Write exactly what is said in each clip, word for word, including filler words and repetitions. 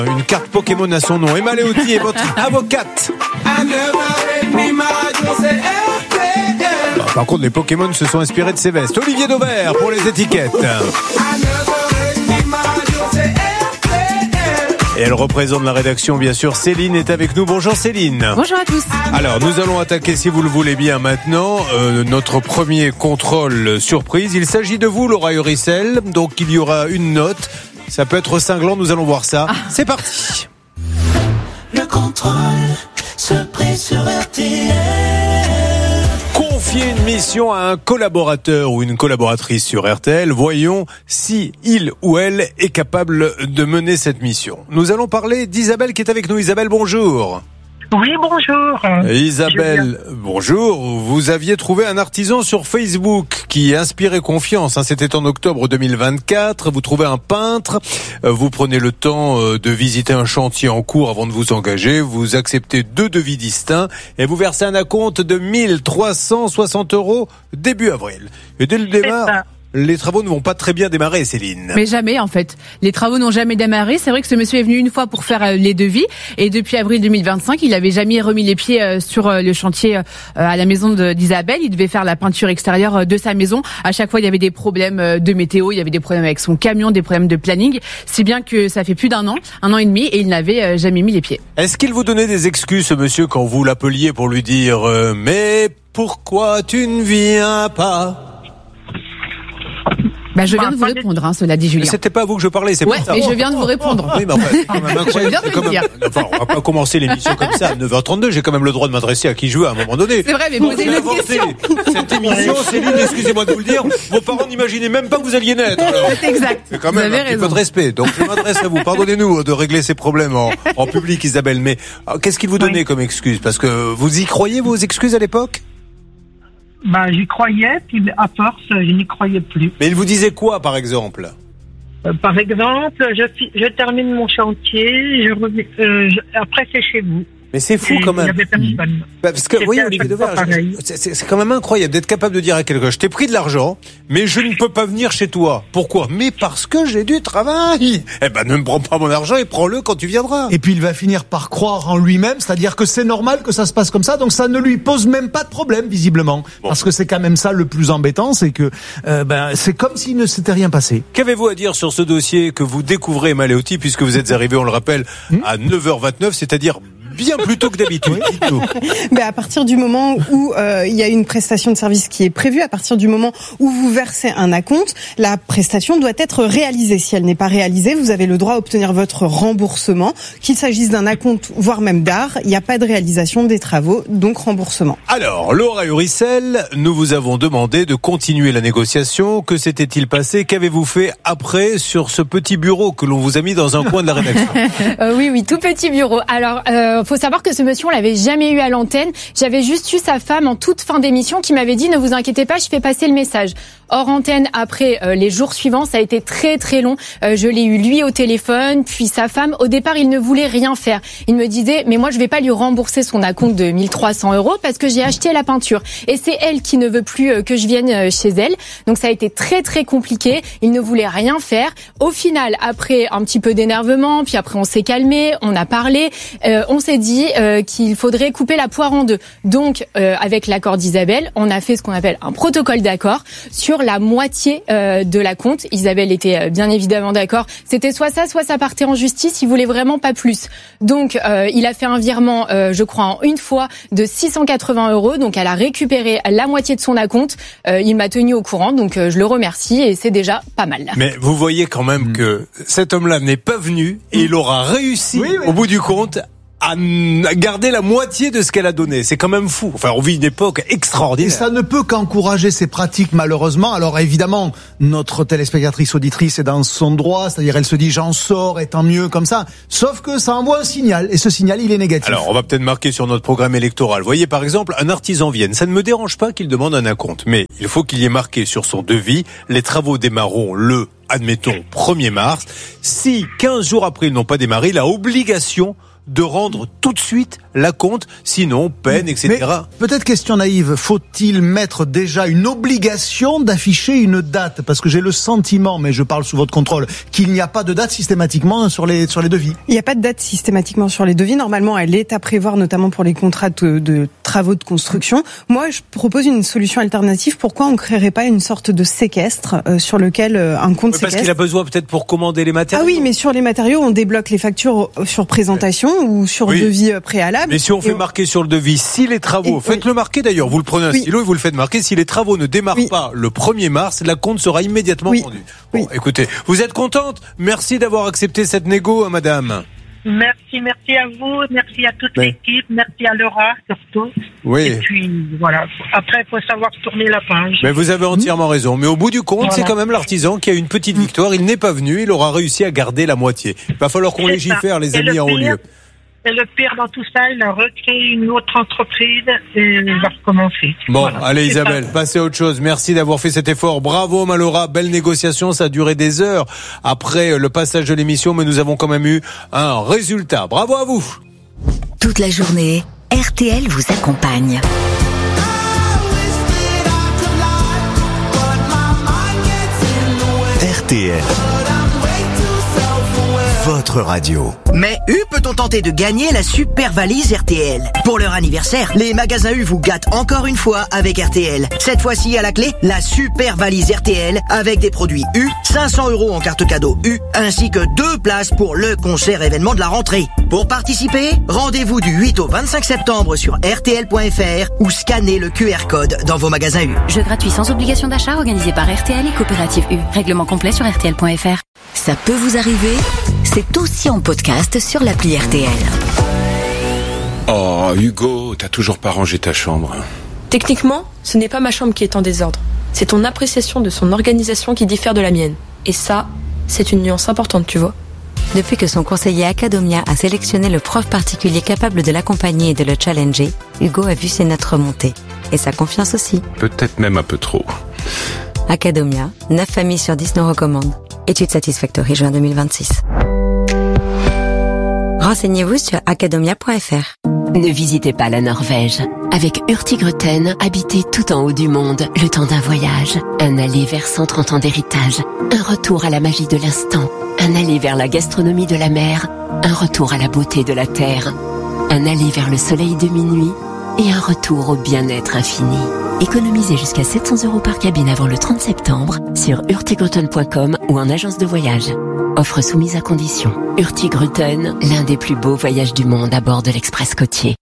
Une carte Pokémon à son nom. Emma Leotti est votre avocate. Par contre, les Pokémon se sont inspirés de ses vestes. Olivier Dauvert pour les étiquettes. Et elle représente la rédaction, bien sûr. Céline est avec nous. Bonjour Céline. Bonjour à tous. Alors, nous allons attaquer, si vous le voulez bien maintenant, euh, notre premier contrôle surprise. Il s'agit de vous, Laura Uricel. Donc, il y aura une note. Ça peut être cinglant, nous allons voir ça. Ah. C'est parti. Le contrôle surprise sur R T L. Confier une mission à un collaborateur ou une collaboratrice sur R T L. Voyons si il ou elle est capable de mener cette mission. Nous allons parler d'Isabelle qui est avec nous. Isabelle, bonjour. Oui, bonjour. Isabelle, bonjour. Vous aviez trouvé un artisan sur Facebook qui inspirait confiance. C'était en octobre deux mille vingt-quatre. Vous trouvez un peintre. Vous prenez le temps de visiter un chantier en cours avant de vous engager. Vous acceptez deux devis distincts et vous versez un acompte de mille trois cent soixante euros début avril. Et dès le départ, les travaux ne vont pas très bien démarrer, Céline. Mais jamais, en fait. Les travaux n'ont jamais démarré. C'est vrai que ce monsieur est venu une fois pour faire les devis. Et depuis avril deux mille vingt-cinq, il n'avait jamais remis les pieds sur le chantier à la maison d'Isabelle. Il devait faire la peinture extérieure de sa maison. À chaque fois, il y avait des problèmes de météo, il y avait des problèmes avec son camion, des problèmes de planning. Si bien que ça fait plus d'un an, un an et demi, et il n'avait jamais mis les pieds. Est-ce qu'il vous donnait des excuses, ce monsieur, quand vous l'appeliez pour lui dire euh, « Mais pourquoi tu ne viens pas ?» Bah, je viens de vous répondre, hein, cela dit Julien. Mais c'était pas à vous que je parlais, c'est ouais, pas ça. mais je viens de vous répondre. Oui, mais enfin, c'est quand même incroyable. Je viens de quand le dire. Même... Enfin, on va pas commencer l'émission comme ça à neuf heures trente-deux. J'ai quand même le droit de m'adresser à qui je veux à un moment donné. C'est vrai, mais posez une autre question. Cette émission, Céline, excusez-moi de vous le dire, vos parents n'imaginaient même pas que vous alliez naître. Alors. C'est exact. C'est quand même vous avez un petit raison. peu de respect. Donc, je m'adresse à vous. Pardonnez-nous de régler ces problèmes en, en public, Isabelle. Mais qu'est-ce qu'il vous donnait oui. comme excuse? Parce que vous y croyez, vos excuses, à l'époque? Bah, j'y croyais, puis à force, je n'y croyais plus. Mais il vous disait quoi, par exemple? euh, Par exemple, je, je termine mon chantier, je reviens, euh, je, après c'est chez vous. Mais c'est fou quand même. Il n'y avait personne. Bah parce que, vous voyez, Olivier Dauvert, c'est, c'est, c'est quand même incroyable d'être capable de dire à quelqu'un, je t'ai pris de l'argent, mais je ne peux pas venir chez toi. Pourquoi? Mais parce que j'ai du travail. Eh ben, ne me prends pas mon argent et prends-le quand tu viendras. Et puis il va finir par croire en lui-même, c'est-à-dire que c'est normal que ça se passe comme ça, donc ça ne lui pose même pas de problème, visiblement. Bon. Parce que c'est quand même ça le plus embêtant, c'est que, euh, ben, c'est comme s'il ne s'était rien passé. Qu'avez-vous à dire sur ce dossier que vous découvrez, Emma Leotti, puisque vous êtes arrivé, on le rappelle, hmm? à neuf heures vingt-neuf, c'est-à-dire bien plus tôt que d'habitude. Ben à partir du moment où euh, il y a une prestation de service qui est prévue, à partir du moment où vous versez un acompte, la prestation doit être réalisée. Si elle n'est pas réalisée, vous avez le droit à obtenir votre remboursement, qu'il s'agisse d'un acompte, voire même d'art. Il n'y a pas de réalisation des travaux, donc remboursement. Alors, Laura Uricel, nous vous avons demandé de continuer la négociation. Que s'était-il passé? Qu'avez-vous fait après sur ce petit bureau que l'on vous a mis dans un coin de la rédaction? euh, Oui, oui, tout petit bureau. Alors, euh, faut savoir que ce monsieur, on l'avait jamais eu à l'antenne. J'avais juste eu sa femme en toute fin d'émission qui m'avait dit « Ne vous inquiétez pas, je fais passer le message ». Hors antenne, après euh, les jours suivants, ça a été très très long. Euh, je l'ai eu lui au téléphone, puis sa femme. Au départ, il ne voulait rien faire. Il me disait « Mais moi, je vais pas lui rembourser son acompte de mille trois cents euros parce que j'ai acheté la peinture. Et c'est elle qui ne veut plus euh, que je vienne euh, chez elle. » Donc ça a été très très compliqué. Il ne voulait rien faire. Au final, après un petit peu d'énervement, puis après on s'est calmé, on a parlé, euh, on s'est dit euh, qu'il faudrait couper la poire en deux. Donc, euh, avec l'accord d'Isabelle, on a fait ce qu'on appelle un protocole d'accord sur la moitié euh, de la compte. Isabelle était euh, bien évidemment d'accord. C'était soit ça, soit ça partait en justice. Il voulait vraiment pas plus. Donc, euh, il a fait un virement, euh, je crois, en une fois de six cent quatre-vingts euros. Donc, elle a récupéré la moitié de son acompte. Euh, il m'a tenu au courant. Donc, euh, je le remercie et c'est déjà pas mal. Mais vous voyez quand même mmh. que cet homme-là n'est pas venu et il aura réussi, oui, oui. au bout du compte, à garder la moitié de ce qu'elle a donné. C'est quand même fou. Enfin, on vit une époque extraordinaire. Et ça ne peut qu'encourager ces pratiques, malheureusement. Alors, évidemment, notre téléspectatrice auditrice est dans son droit, c'est-à-dire elle se dit, j'en sors, et tant mieux, comme ça. Sauf que ça envoie un signal, et ce signal, il est négatif. Alors, on va peut-être marquer sur notre programme électoral. Vous voyez, par exemple, un artisan Vienne. Ça ne me dérange pas qu'il demande un acompte, mais il faut qu'il y ait marqué sur son devis, les travaux démarreront le, admettons, premier mars. Si, quinze jours après, ils n'ont pas démarré, il a obligation de rendre tout de suite l'acompte, sinon peine, et cetera. Mais peut-être question naïve, faut-il mettre déjà une obligation d'afficher une date? Parce que j'ai le sentiment, mais je parle sous votre contrôle, qu'il n'y a pas de date systématiquement sur les, sur les devis. Il n'y a pas de date systématiquement sur les devis. Normalement, elle est à prévoir, notamment pour les contrats de, de travaux de construction. Moi, je propose une solution alternative. Pourquoi on ne créerait pas une sorte de séquestre euh, sur lequel euh, un compte oui, séquestre... Parce qu'il a besoin peut-être pour commander les matériaux. Ah oui, mais sur les matériaux, on débloque les factures sur présentation ouais. ou sur oui. devis préalable. Mais si on fait on... marquer sur le devis, si les travaux, et, faites-le oui. marquer d'ailleurs, vous le prenez un oui. stylo et vous le faites marquer, si les travaux ne démarrent oui. pas le premier mars, la compte sera immédiatement oui. vendue. Bon, oui. écoutez, vous êtes contente? Merci d'avoir accepté cette négo, madame. Merci, merci à vous, merci à toute oui. l'équipe, merci à Laura surtout. Oui. Et puis voilà. Après, il faut savoir tourner la page. Mais vous avez entièrement mmh. raison. Mais au bout du compte, voilà. c'est quand même l'artisan qui a une petite victoire. Il n'est pas venu, il aura réussi à garder la moitié. Il va falloir qu'on c'est légifère, ça. les amis, en haut lieu. Et le pire dans tout ça, il a recréé une autre entreprise et il va recommencer. Bon, voilà. allez c'est Isabelle, ça. passez à autre chose. Merci d'avoir fait cet effort. Bravo Malora, belle négociation, ça a duré des heures après le passage de l'émission, mais nous avons quand même eu un résultat. Bravo à vous. Toute la journée, R T L vous accompagne. R T L. Votre radio. Mais U peut-on tenter de gagner la super valise R T L? Pour leur anniversaire, les magasins U vous gâtent encore une fois avec R T L. Cette fois-ci à la clé, la super valise R T L avec des produits U, cinq cents euros en carte cadeau U, ainsi que deux places pour le concert événement de la rentrée. Pour participer, rendez-vous du huit au vingt-cinq septembre sur R T L point F R ou scannez le Q R code dans vos magasins U. Jeu gratuit sans obligation d'achat organisé par R T L et Coopérative U. Règlement complet sur R T L point F R. Ça peut vous arriver? C'est aussi en podcast sur l'appli R T L. Oh, Hugo, t'as toujours pas rangé ta chambre. Techniquement, ce n'est pas ma chambre qui est en désordre. C'est ton appréciation de son organisation qui diffère de la mienne. Et ça, c'est une nuance importante, tu vois. Depuis que son conseiller Academia a sélectionné le prof particulier capable de l'accompagner et de le challenger, Hugo a vu ses notes remonter. Et sa confiance aussi. Peut-être même un peu trop. Academia, neuf familles sur dix nous recommandent. Étude Satisfactory, juin deux mille vingt-six. Renseignez-vous sur academia point F R. Ne visitez pas la Norvège. Avec Hurtigruten, habitez tout en haut du monde, le temps d'un voyage. Un aller vers cent trente ans d'héritage. Un retour à la magie de l'instant. Un aller vers la gastronomie de la mer. Un retour à la beauté de la terre. Un aller vers le soleil de minuit. Et un retour au bien-être infini. Économisez jusqu'à sept cents euros par cabine avant le trente septembre sur hurtigruten point com ou en agence de voyage. Offre soumise à condition. Hurtigruten, l'un des plus beaux voyages du monde à bord de l'Express côtier.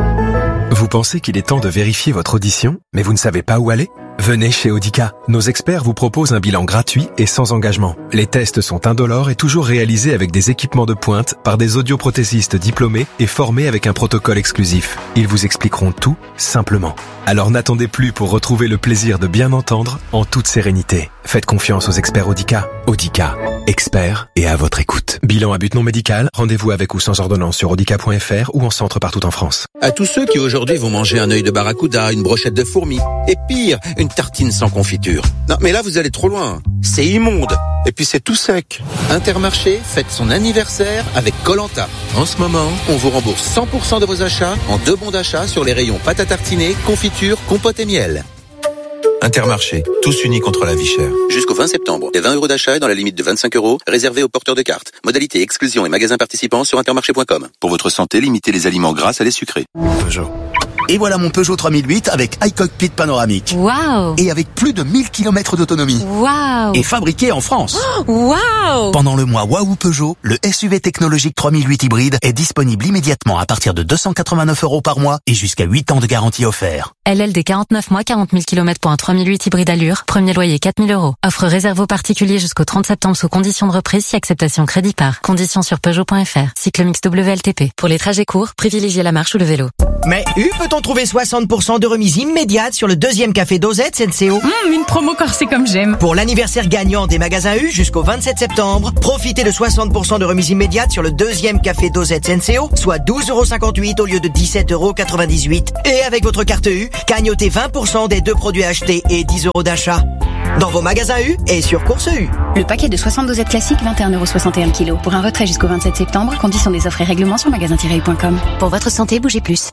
Vous pensez qu'il est temps de vérifier votre audition, mais vous ne savez pas où aller? Venez chez Audica. Nos experts vous proposent un bilan gratuit et sans engagement. Les tests sont indolores et toujours réalisés avec des équipements de pointe par des audioprothésistes diplômés et formés avec un protocole exclusif. Ils vous expliqueront tout simplement. Alors n'attendez plus pour retrouver le plaisir de bien entendre en toute sérénité. Faites confiance aux experts Audica. Audica, experts et à votre écoute. Bilan à but non médical, rendez-vous avec ou sans ordonnance sur audica point F R ou en centre partout en France. À tous ceux qui aujourd'hui vont manger un œil de barracuda, une brochette de fourmis et pire, une tartine sans confiture. Non, mais là, vous allez trop loin. C'est immonde. Et puis, c'est tout sec. Intermarché fête son anniversaire avec Koh-Lanta. En ce moment, on vous rembourse cent pour cent de vos achats en deux bons d'achat sur les rayons pâte à tartiner, confiture, compote et miel. Intermarché, tous unis contre la vie chère. Jusqu'au vingt septembre, les vingt euros d'achat dans la limite de vingt-cinq euros, réservés aux porteurs de cartes. Modalité exclusion et magasins participants sur intermarché point com. Pour votre santé, limitez les aliments gras à les sucrés. Peugeot. Et voilà mon Peugeot trois mille huit avec iCockpit panoramique. Waouh! Et avec plus de mille kilomètres d'autonomie. Waouh! Et fabriqué en France. Waouh! Pendant le mois Waouh Peugeot, le S U V technologique trois mille huit hybride est disponible immédiatement à partir de deux cent quatre-vingt-neuf euros par mois et jusqu'à huit ans de garantie offert. L L D quarante-neuf mois, quarante mille kilomètres pour un trois mille huit hybride allure. Premier loyer quatre mille euros. Offre réservée aux particuliers jusqu'au trente septembre sous condition de reprise si acceptation crédit par. Conditions sur Peugeot point F R. Cycle mix W L T P. Pour les trajets courts, privilégiez la marche ou le vélo. Mais U peut-on trouver soixante pour cent de remise immédiate sur le deuxième café Dosette S N C O? Mmh, une promo corsée comme j'aime. Pour l'anniversaire gagnant des magasins U jusqu'au vingt-sept septembre, profitez de soixante pour cent de remise immédiate sur le deuxième café Dosette S N C O, soit douze euros cinquante-huit au lieu de dix-sept euros quatre-vingt-dix-huit. Et avec votre carte U, gagnotez vingt pour cent des deux produits achetés et dix euros d'achat. Dans vos magasins U et sur Course U. Le paquet de soixante-douze aides classiques, vingt et un euros soixante et un kilos. Pour un retrait jusqu'au vingt-sept septembre, conditions des offres et règlements sur magasin tiret u point com. Pour votre santé, bougez plus.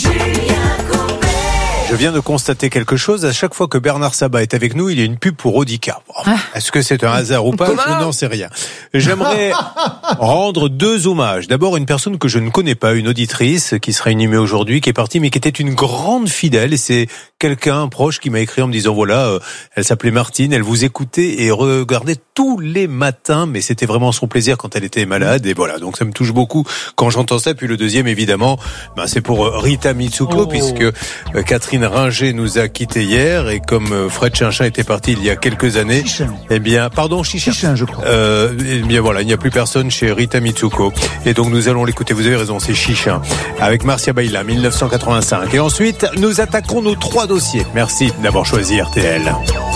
Je viens de constater quelque chose. À chaque fois que Bernard Sabat est avec nous, il y a une pub pour Audica. Ah. Est-ce que c'est un hasard ou pas? Je n'en sais rien. J'aimerais rendre deux hommages. D'abord, une personne que je ne connais pas, une auditrice qui sera inhumée aujourd'hui, qui est partie, mais qui était une grande fidèle. Et c'est quelqu'un proche qui m'a écrit en me disant, voilà, euh, elle s'appelait Martine, elle vous écoutait et regardait tous les matins, mais c'était vraiment son plaisir quand elle était malade. Et voilà, donc ça me touche beaucoup quand j'entends ça. Puis le deuxième, évidemment, ben, c'est pour Rita Mitsuko, oh. puisque euh, Catherine Ringer nous a quittés hier, et comme Fred Chinchin était parti il y a quelques années, Chichin. eh bien, pardon, Chichin, Chichin je crois. Euh, eh bien voilà, il n'y a plus personne chez Rita Mitsuko, et donc nous allons l'écouter. Vous avez raison, c'est Chichin avec Marcia Baila, mille neuf cent quatre-vingt-cinq. Et ensuite, nous attaquerons nos trois dossiers. Merci d'avoir choisi R T L.